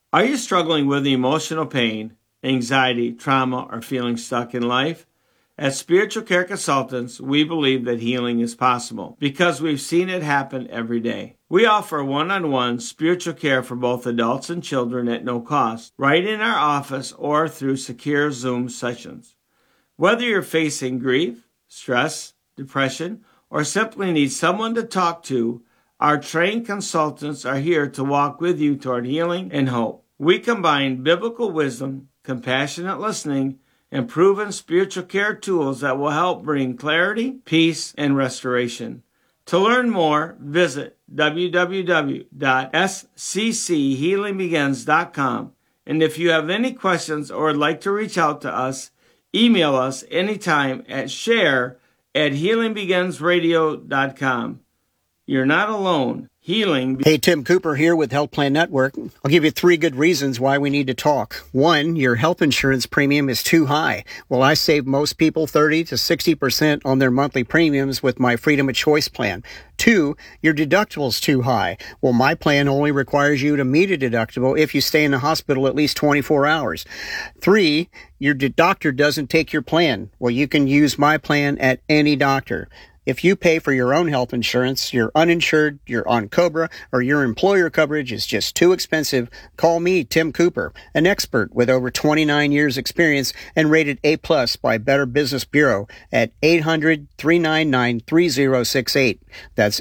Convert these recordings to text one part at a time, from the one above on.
Are you struggling with emotional pain, anxiety, trauma, or feeling stuck in life? At Spiritual Care Consultants, we believe that healing is possible because we've seen it happen every day. We offer one-on-one spiritual care for both adults and children at no cost, right in our office or through secure Zoom sessions. Whether you're facing grief, stress, depression, or simply need someone to talk to, our trained consultants are here to walk with you toward healing and hope. We combine biblical wisdom, compassionate listening, and proven spiritual care tools that will help bring clarity, peace, and restoration. To learn more, visit www.scchealingbegins.com. And if you have any questions or would like to reach out to us, email us anytime at share@healingbeginsradio.com. You're not alone. Healing. Hey, Tim Cooper here with Health Plan Network. I'll give you 3 good reasons why we need to talk. 1, your health insurance premium is too high. Well, I save most people 30 to 60% on their monthly premiums with my Freedom of Choice plan. 2, your deductible's too high. Well, my plan only requires you to meet a deductible if you stay in the hospital at least 24 hours. 3, your doctor doesn't take your plan. Well, you can use my plan at any doctor. If you pay for your own health insurance, you're uninsured, you're on COBRA, or your employer coverage is just too expensive, call me, Tim Cooper, an expert with over 29 years experience and rated A+ by Better Business Bureau at 800-399-3068. That's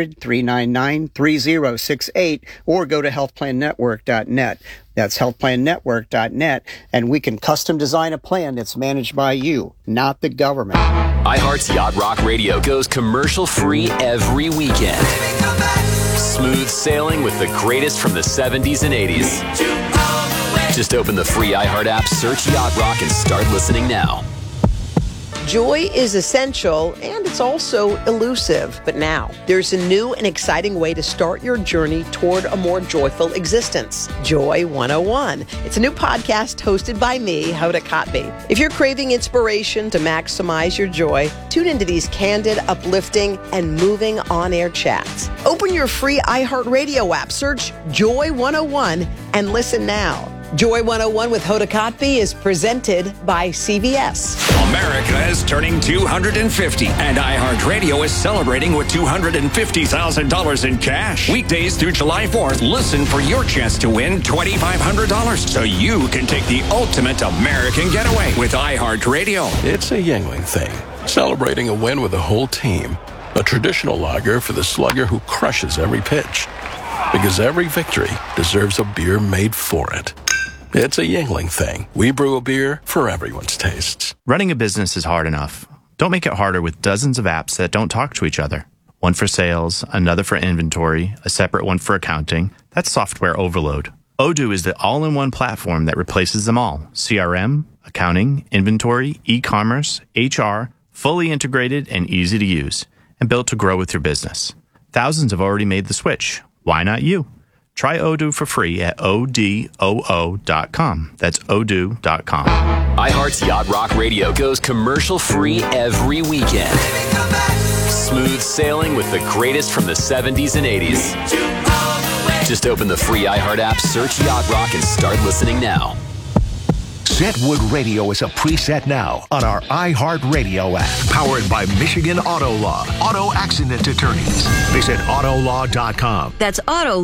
800-399-3068, or go to healthplannetwork.net. That's healthplannetwork.net, and we can custom design a plan that's managed by you, not the government. iHeart's Yacht Rock Radio goes commercial-free every weekend. Smooth sailing with the greatest from the 70s and 80s. Just open the free iHeart app, search Yacht Rock, and start listening now. Joy is essential, and it's also elusive. But now, there's a new and exciting way to start your journey toward a more joyful existence. Joy 101. It's a new podcast hosted by me, Hoda Kotb. If you're craving inspiration to maximize your joy, tune into these candid, uplifting, and moving on-air chats. Open your free iHeartRadio app, search Joy 101, and listen now. Joy 101 with Hoda Kotb is presented by CVS. America is turning 250, and iHeartRadio is celebrating with $250,000 in cash. Weekdays through July 4th, listen for your chance to win $2,500 so you can take the ultimate American getaway with iHeartRadio. It's a Yuengling thing, celebrating a win with a whole team. A traditional lager for the slugger who crushes every pitch. Because every victory deserves a beer made for it. It's a Yuengling thing. We brew a beer for everyone's tastes. Running a business is hard enough. Don't make it harder with dozens of apps that don't talk to each other. One for sales, another for inventory, a separate one for accounting. That's software overload. Odoo is the all-in-one platform that replaces them all. CRM, accounting, inventory, e-commerce, HR, fully integrated and easy to use, and built to grow with your business. Thousands have already made the switch. Why not you? Try Odoo for free at odoo.com. That's odoo.com. iHeart's Yacht Rock Radio goes commercial-free every weekend. Smooth sailing with the greatest from the 70s and 80s. Just open the free iHeart app, search Yacht Rock, and start listening now. Set Wood Radio is a preset now on our iHeartRadio app. Powered by Michigan Auto Law. Auto accident attorneys. Visit autolaw.com. That's auto